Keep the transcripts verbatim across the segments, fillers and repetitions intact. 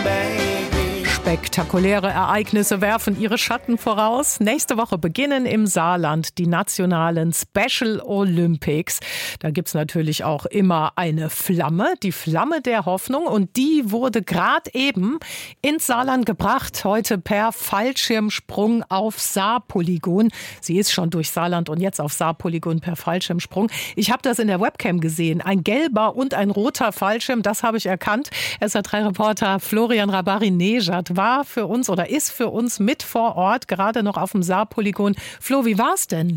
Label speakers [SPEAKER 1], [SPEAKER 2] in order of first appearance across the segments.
[SPEAKER 1] baby.
[SPEAKER 2] Spektakuläre Ereignisse werfen ihre Schatten voraus. Nächste Woche beginnen im Saarland die nationalen Special Olympics. Da gibt's natürlich auch immer eine Flamme, die Flamme der Hoffnung. Und die wurde gerade eben ins Saarland gebracht, heute per Fallschirmsprung auf Saarpolygon. Sie ist schon durch Saarland und jetzt auf Saarpolygon per Fallschirmsprung. Ich habe das in der Webcam gesehen. Ein gelber und ein roter Fallschirm, das habe ich erkannt. S R drei Reporter Florian Rabari-Nejad war für uns oder ist für uns mit vor Ort, gerade noch auf dem Saarpolygon. Flo, wie war's denn?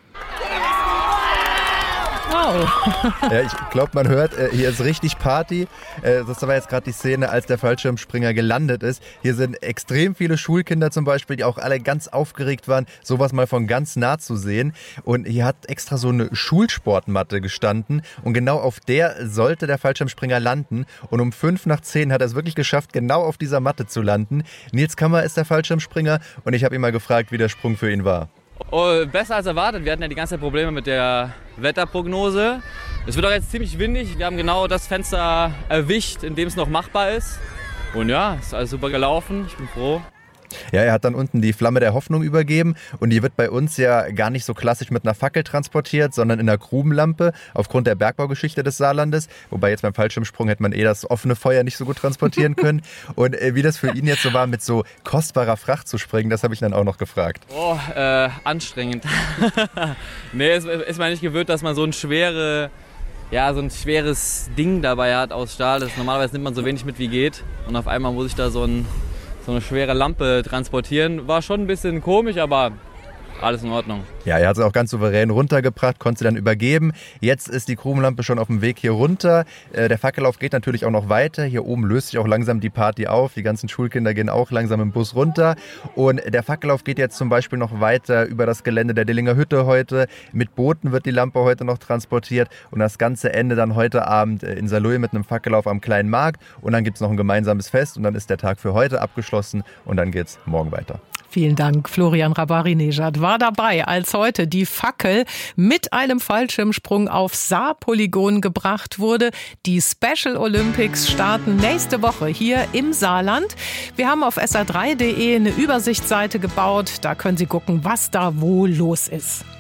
[SPEAKER 2] Wow.
[SPEAKER 3] Ja, ich glaube, man hört, äh, hier ist richtig Party. Äh, das war jetzt gerade die Szene, als der Fallschirmspringer gelandet ist. Hier sind extrem viele Schulkinder zum Beispiel, die auch alle ganz aufgeregt waren, sowas mal von ganz nah zu sehen. Und hier hat extra so eine Schulsportmatte gestanden und genau auf der sollte der Fallschirmspringer landen. Und um fünf nach zehn hat er es wirklich geschafft, genau auf dieser Matte zu landen. Nils Kammer ist der Fallschirmspringer und ich habe ihn mal gefragt, wie der Sprung für ihn war.
[SPEAKER 4] Oh, besser als erwartet. Wir hatten ja die ganze Zeit Probleme mit der Wetterprognose. Es wird auch jetzt ziemlich windig. Wir haben genau das Fenster erwischt, in dem es noch machbar ist. Und ja, ist alles super gelaufen. Ich bin froh.
[SPEAKER 3] Ja, er hat dann unten die Flamme der Hoffnung übergeben und die wird bei uns ja gar nicht so klassisch mit einer Fackel transportiert, sondern in einer Grubenlampe aufgrund der Bergbaugeschichte des Saarlandes. Wobei jetzt beim Fallschirmsprung hätte man eh das offene Feuer nicht so gut transportieren können. Und äh, wie das für ihn jetzt so war, mit so kostbarer Fracht zu springen, das habe ich dann auch noch gefragt.
[SPEAKER 4] Oh, äh, anstrengend. Nee, es ist mir nicht gewöhnt, dass man so ein schwere... Ja, so ein schweres Ding dabei hat aus Stahl. Das normalerweise nimmt man so wenig mit wie geht. Und auf einmal muss ich da so ein so eine schwere Lampe transportieren. War schon ein bisschen komisch, aber alles in Ordnung.
[SPEAKER 3] Ja, er hat es auch ganz souverän runtergebracht, konnte sie dann übergeben. Jetzt ist die Grubenlampe schon auf dem Weg hier runter. Der Fackellauf geht natürlich auch noch weiter. Hier oben löst sich auch langsam die Party auf. Die ganzen Schulkinder gehen auch langsam im Bus runter. Und der Fackellauf geht jetzt zum Beispiel noch weiter über das Gelände der Dillinger Hütte heute. Mit Booten wird die Lampe heute noch transportiert. Und das ganze Ende dann heute Abend in Saarlouis mit einem Fackellauf am kleinen Markt. Und dann gibt es noch ein gemeinsames Fest. Und dann ist der Tag für heute abgeschlossen. Und dann geht es morgen weiter.
[SPEAKER 2] Vielen Dank, Florian Rabari-Nejad war dabei, als heute die Fackel mit einem Fallschirmsprung auf Saarpolygon gebracht wurde. Die Special Olympics starten nächste Woche hier im Saarland. Wir haben auf S R drei punkt de eine Übersichtsseite gebaut. Da können Sie gucken, was da wo los ist.